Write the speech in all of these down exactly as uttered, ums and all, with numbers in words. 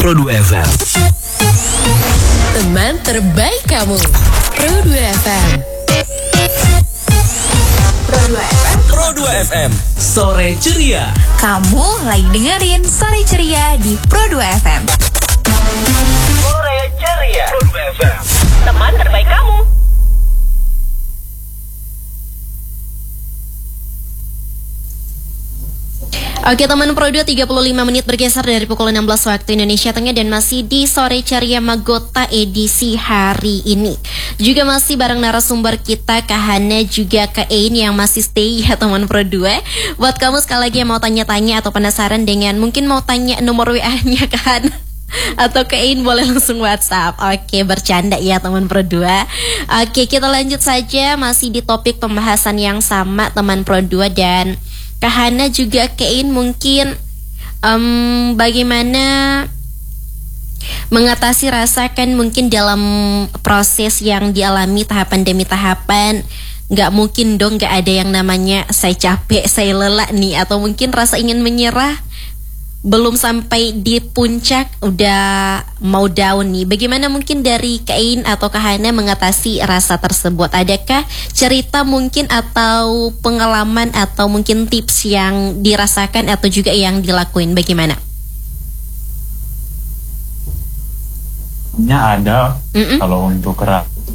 Pro dua F M. Teman terbaik kamu, Pro dua F M. Pro dua F M. Pro dua F M. Sore ceria. Kamu lagi dengerin Sore Ceria di Pro dua F M. Sore ceria. Pro dua F M. Teman terbaik kamu. Oke teman Pro dua, tiga puluh lima menit bergeser dari pukul enam belas waktu Indonesia Tengah dan masih di Sore Ceria Magota edisi hari ini. Juga masih bareng narasumber kita Kak Hana juga Kak Ein yang masih stay ya teman Pro dua. Buat kamu sekali lagi yang mau tanya-tanya atau penasaran dengan mungkin mau tanya nomor W A-nya Kak Hana atau Kak Ein, boleh langsung WhatsApp. Oke, bercanda ya teman Pro dua. Oke, kita lanjut saja masih di topik pembahasan yang sama teman Pro dua. Dan Kak Hana juga Kak Ein mungkin um, bagaimana mengatasi rasakan mungkin dalam proses yang dialami tahapan demi tahapan. Gak mungkin dong gak ada yang namanya saya capek, saya lelah nih, atau mungkin rasa ingin menyerah, belum sampai di puncak udah mau down nih. Bagaimana mungkin dari Kak Ein atau Kak Hana mengatasi rasa tersebut? Adakah cerita mungkin atau pengalaman atau mungkin tips yang dirasakan atau juga yang dilakuin? Bagaimana? Ya ada. Mm-mm. Kalau untuk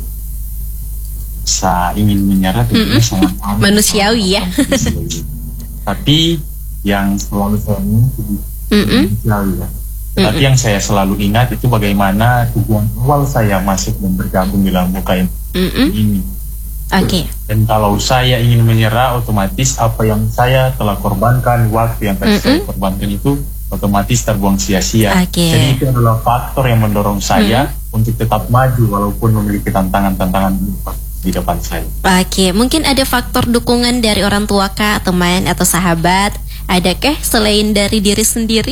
rasa ingin menyerah itu sangat manusiawi ya. Tapi yang selalu saya Mm-mm. ya. Tapi yang saya selalu ingat itu bagaimana tujuan awal saya masuk dan bergabung di dalam K M ini. Oke. Okay. Dan kalau saya ingin menyerah, otomatis apa yang saya telah korbankan, waktu yang tadi saya korbankan itu otomatis terbuang sia-sia. Okay. Jadi itu adalah faktor yang mendorong saya mm-hmm. untuk tetap maju walaupun memiliki tantangan-tantangan di depan saya. Oke, okay. Mungkin ada faktor dukungan dari orang tua kah, teman atau sahabat? Adakah selain dari diri sendiri?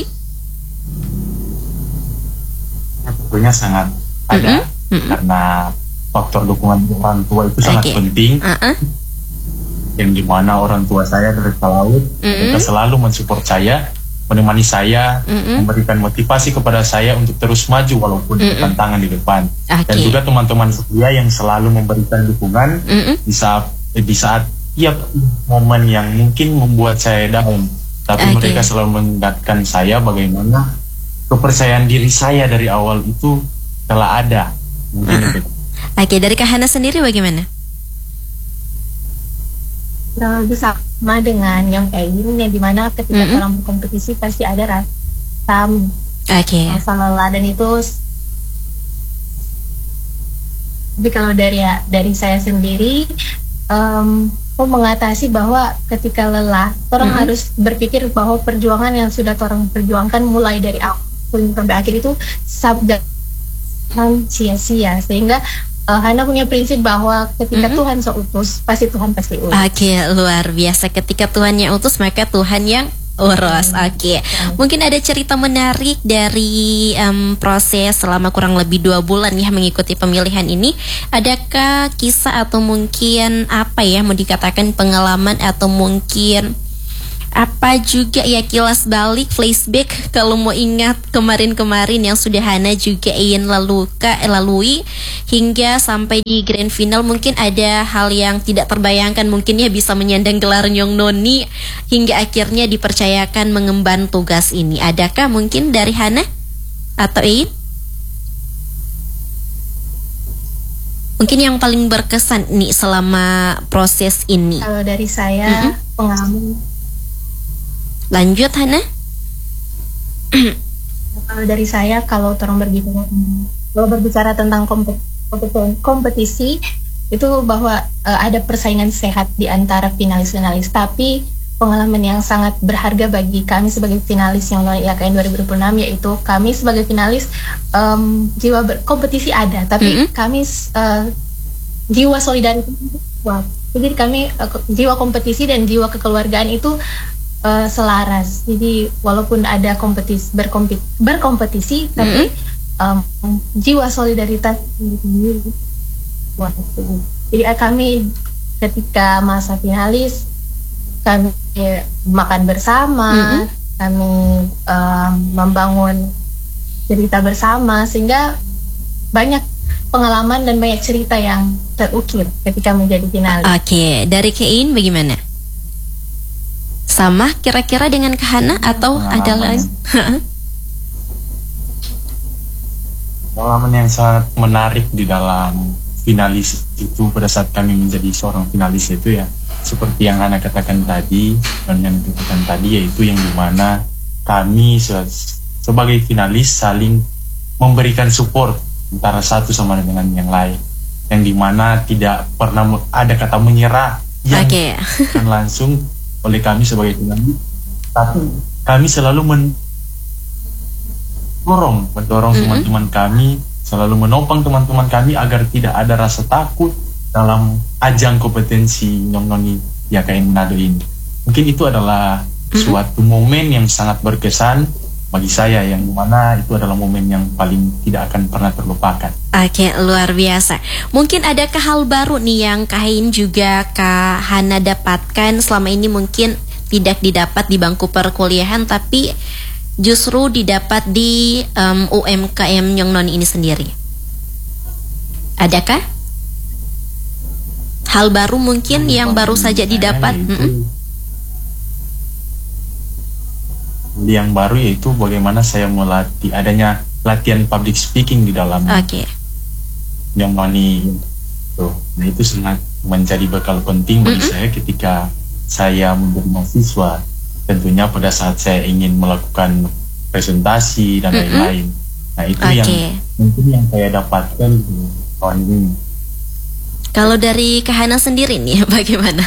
Ya, tentunya sangat ada, mm-hmm. Mm-hmm. karena faktor dukungan orang tua itu sangat okay. penting. Uh-uh. Yang dimana orang tua saya dari laut, mm-hmm. mereka selalu mensupport saya, menemani saya, mm-hmm. memberikan motivasi kepada saya untuk terus maju walaupun mm-hmm. tantangan di depan. Okay. Dan juga teman-teman saya yang selalu memberikan dukungan mm-hmm. di saat di saat tiap momen yang mungkin membuat saya down. Tapi okay. mereka selalu mengingatkan saya bagaimana kepercayaan diri saya dari awal itu telah ada. Mungkin uh-huh. Oke, okay, dari Kak Hana sendiri bagaimana? Nah, sama dengan yang kayak gini, di mana ketika mm-hmm. orang berkompetisi pasti ada rasa okay. rasa lelah, dan itu. Tapi kalau dari dari saya sendiri, um, mengatasi bahwa ketika lelah, orang mm-hmm. harus berpikir bahwa perjuangan yang sudah orang perjuangkan mulai dari awal sampai akhir itu sabda sia-sia, sehingga uh, Hana punya prinsip bahwa ketika mm-hmm. Tuhan seutus, pasti Tuhan pasti urus. Oke, okay, luar biasa. Ketika Tuhan yang utus, maka Tuhan yang urus. Oke, okay. Mungkin ada cerita menarik dari um, proses selama kurang lebih dua bulan ya mengikuti pemilihan ini. Adakah kisah atau mungkin apa ya mau dikatakan pengalaman atau mungkin apa juga ya kilas balik, flashback kalau mau ingat kemarin-kemarin yang sudah Hana juga ingin laluka, lalui hingga sampai di grand final, mungkin ada hal yang tidak terbayangkan mungkin ya bisa menyandang gelar Nyong Noni hingga akhirnya dipercayakan mengemban tugas ini. Adakah mungkin dari Hana atau Ein? Mungkin yang paling berkesan nih selama proses ini. Kalau dari saya mm-hmm. pengalaman. Lanjut Hana. Kalau dari saya, kalau orang berbicara kalau berbicara tentang kompetisi, kompetisi itu bahwa uh, ada persaingan sehat di antara finalis-finalis, tapi pengalaman yang sangat berharga bagi kami sebagai finalis yang lolos I A K N dua ribu dua puluh enam, yaitu kami sebagai finalis um, jiwa berkompetisi ada, tapi mm-hmm. kami uh, jiwa solidaritas wow. Jadi kami uh, jiwa kompetisi dan jiwa kekeluargaan itu Uh, selaras. Jadi walaupun ada kompetisi berkompet, berkompetisi, mm-hmm. tapi um, jiwa solidaritas ini. Jadi uh, kami ketika masa finalis kami makan bersama, mm-hmm. kami um, membangun cerita bersama, sehingga banyak pengalaman dan banyak cerita yang terukir ketika menjadi finalis. Oke, dari Kein bagaimana? Sama kira-kira dengan Kahana atau ada lain? Pengalaman yang sangat menarik di dalam finalis itu pada saat kami menjadi seorang finalis itu ya, seperti yang Hana katakan tadi dan yang dikatakan tadi, yaitu yang dimana kami se- sebagai finalis saling memberikan support antara satu sama dengan yang lain, yang dimana tidak pernah ada kata menyerah yang okay. akan langsung oleh kami sebagai finalis, tapi kami selalu mendorong mendorong mm-hmm. teman-teman kami, selalu menopang teman-teman kami agar tidak ada rasa takut dalam ajang kompetensi Nyong Noni Y K N Manado ini. Mungkin itu adalah mm-hmm. suatu momen yang sangat berkesan bagi saya, yang mana itu adalah momen yang paling tidak akan pernah terlupakan. Oke, luar biasa. Mungkin adakah hal baru nih yang Kain juga Kak Hana dapatkan selama ini, mungkin tidak didapat di bangku perkuliahan tapi justru didapat di um, U M K M Nyong Noni ini sendiri? Adakah hal baru mungkin yang, yang baru saja didapat? Yang baru yaitu bagaimana saya melatih adanya latihan public speaking di dalam okay. Nyong Noni. Tuh, nah itu sangat menjadi bekal penting bagi mm-hmm. saya ketika saya menjadi mahasiswa. Tentunya pada saat saya ingin melakukan presentasi dan mm-hmm. lain-lain. Nah itu okay. yang mungkin yang saya dapatkan di tahun ini. Kalau dari Kak Hana sendiri nih bagaimana?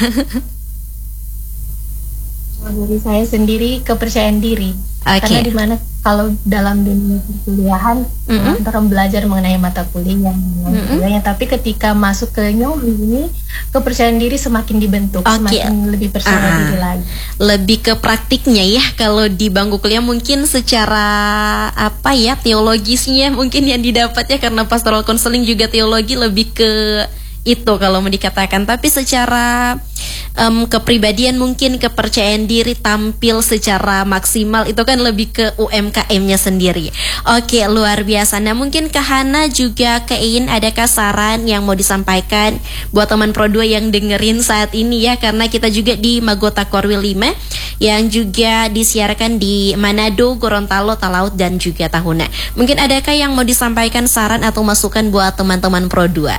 Dari saya sendiri kepercayaan diri, okay. karena dimana kalau dalam dunia perkuliahan mm-hmm. orang belajar mengenai mata kuliah, mm-hmm. tapi ketika masuk ke Nyong ini kepercayaan diri semakin dibentuk, okay. semakin lebih percaya uh, diri lagi. Lebih ke praktiknya ya, kalau di bangku kuliah mungkin secara apa ya teologisnya mungkin yang didapat ya, karena pastoral counseling juga teologi, lebih ke itu kalau mau dikatakan, tapi secara um, kepribadian mungkin kepercayaan diri tampil secara maksimal itu kan lebih ke U M K M-nya sendiri. Oke, luar biasa. Nah mungkin Kak Hana juga Kein, adakah saran yang mau disampaikan buat teman Pro dua yang dengerin saat ini ya, karena kita juga di Magota Korwil lima yang juga disiarkan di Manado, Gorontalo, Talaut dan juga Tahuna. Mungkin adakah yang mau disampaikan saran atau masukan buat teman-teman Pro dua?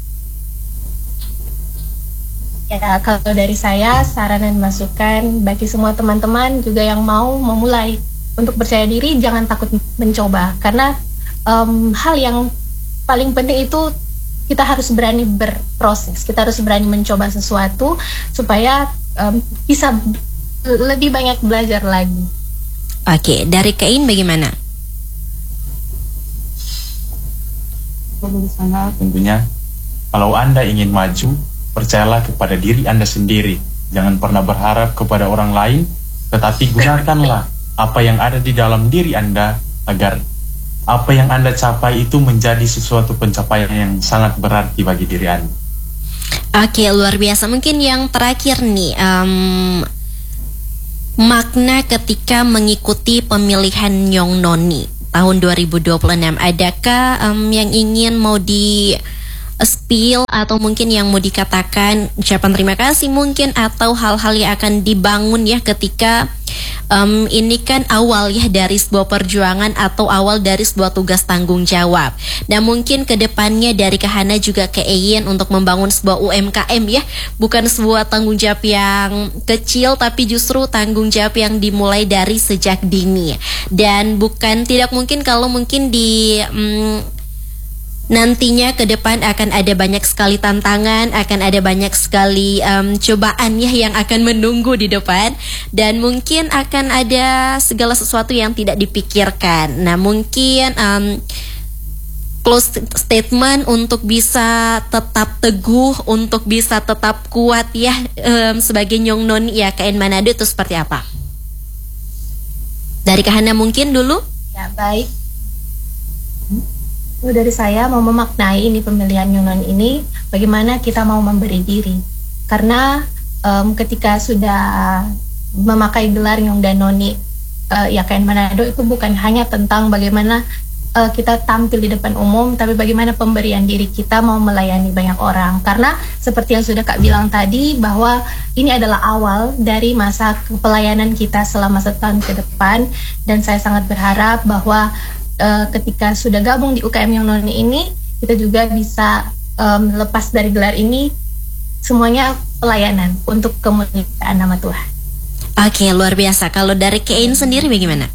Ya, kalau dari saya, saran dan masukan bagi semua teman-teman juga yang mau memulai untuk percaya diri, jangan takut mencoba. Karena um, hal yang paling penting itu kita harus berani berproses, kita harus berani mencoba sesuatu supaya um, bisa lebih banyak belajar lagi. Oke, dari Kein bagaimana? Tentunya, kalau Anda ingin maju, percayalah kepada diri Anda sendiri. Jangan pernah berharap kepada orang lain, tetapi gunakanlah apa yang ada di dalam diri Anda agar apa yang Anda capai itu menjadi sesuatu pencapaian yang sangat berarti bagi diri Anda. Oke, luar biasa. Mungkin yang terakhir nih, um, makna ketika mengikuti pemilihan Nyong Noni tahun dua ribu dua puluh enam, adakah um, yang ingin mau di spill atau mungkin yang mau dikatakan ucapan terima kasih mungkin, atau hal-hal yang akan dibangun ya ketika um, ini kan awal ya dari sebuah perjuangan atau awal dari sebuah tugas tanggung jawab. Dan mungkin kedepannya dari Kak Hana juga ke Ein untuk membangun sebuah U M K M ya, bukan sebuah tanggung jawab yang kecil tapi justru tanggung jawab yang dimulai dari sejak dini. Dan bukan tidak mungkin kalau mungkin di um, nantinya ke depan akan ada banyak sekali tantangan, akan ada banyak sekali um, cobaan ya yang akan menunggu di depan, dan mungkin akan ada segala sesuatu yang tidak dipikirkan. Nah mungkin um, close statement untuk bisa tetap teguh, untuk bisa tetap kuat ya um, sebagai Nyong Noni Y K N Manado itu seperti apa? Dari Kak Hana mungkin dulu? Ya baik. Dari saya mau memaknai ini pemilihan Nyong Noni ini, bagaimana kita mau memberi diri. Karena um, ketika sudah memakai gelar Nyong dan Noni uh, Y K N Manado itu bukan hanya tentang bagaimana uh, kita tampil di depan umum, tapi bagaimana pemberian diri kita mau melayani banyak orang. Karena seperti yang sudah Kak bilang tadi, bahwa ini adalah awal dari masa pelayanan kita selama setahun ke depan, dan saya sangat berharap bahwa uh, ketika sudah gabung di U K M Young Noni ini, kita juga bisa um, lepas dari gelar ini, semuanya pelayanan untuk kemuliaan nama Tuhan. Oke, luar biasa. Kalau dari Kein sendiri bagaimana?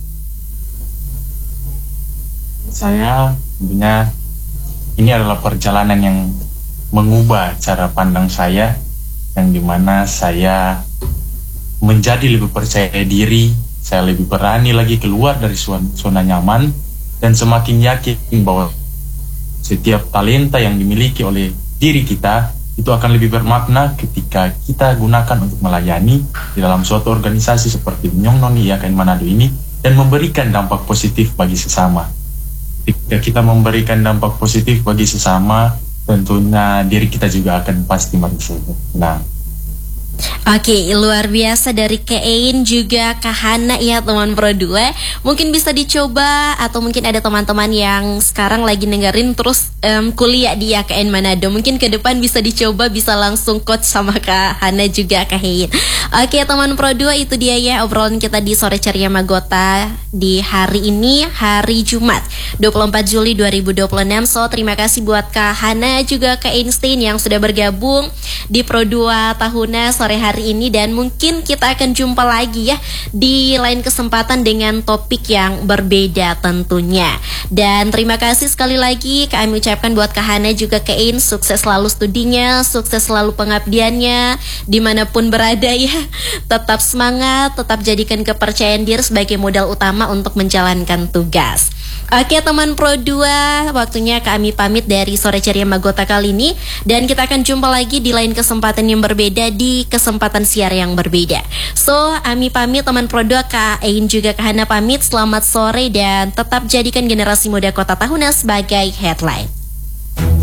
Saya tentunya ini adalah perjalanan yang mengubah cara pandang saya, yang dimana saya menjadi lebih percaya diri, saya lebih berani lagi keluar dari zona nyaman, dan semakin yakin bahwa setiap talenta yang dimiliki oleh diri kita itu akan lebih bermakna ketika kita gunakan untuk melayani di dalam suatu organisasi seperti Young Noni Y K N Manado ini, dan memberikan dampak positif bagi sesama. Ketika kita memberikan dampak positif bagi sesama, tentunya diri kita juga akan pasti maju. Nah, oke, luar biasa dari Kein juga Kahana ya teman Pro dua. Mungkin bisa dicoba, atau mungkin ada teman-teman yang sekarang lagi dengerin terus um, kuliah di Y K N Manado. Mungkin ke depan bisa dicoba, bisa langsung coach sama Kahana juga Kein. Oke teman Pro dua, itu dia ya obrolan kita di Sore Ceria Magota di hari ini, hari Jumat dua puluh empat Juli dua ribu dua puluh enam. So terima kasih buat Kahana juga Kak Einstein yang sudah bergabung di Pro dua Tahuna sore hari ini, dan mungkin kita akan jumpa lagi ya di lain kesempatan dengan topik yang berbeda tentunya. Dan terima kasih sekali lagi kami ucapkan buat Kahana juga Kak Ein, sukses selalu studinya, sukses selalu pengabdiannya dimanapun berada ya. Tetap semangat, tetap jadikan kepercayaan diri sebagai modal utama untuk menjalankan tugas. Oke teman Pro dua, waktunya kami pamit dari Sore Ceria Magota kali ini, dan kita akan jumpa lagi di lain kesempatan yang berbeda, di kesempatan siar yang berbeda. So, Ami pamit, teman Pro dua, Kak Ein juga Kak Hana pamit. Selamat sore dan tetap jadikan generasi muda Kota Tahuna sebagai headline.